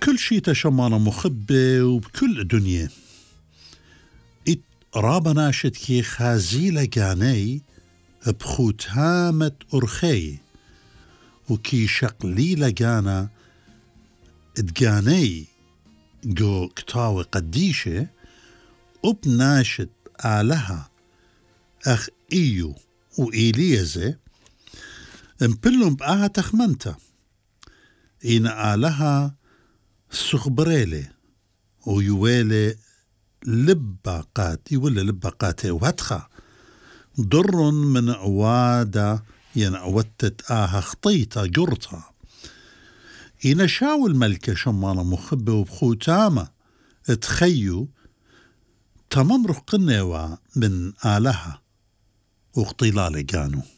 بكل شي تشمانا مخبة وبكل الدنيا رابا ناشد كي خازيلة جاني بخوتامة أرخي وكي شقليلة جانا ادجاني جو كتاوي قديشة وبناشد آلها أخ إيو وإيليزة امبلهم بقاها تخمنتا إن آلها سخبريلي ويويلي لباقاتي ولا لباقاتي وهتخا ضر من عوادة ينعوتت خطيطة جرطة إن شاو الملكة شمانة مخبة وبخوتامة تخيو تمام رقنوا من آلها وقطلال كانوا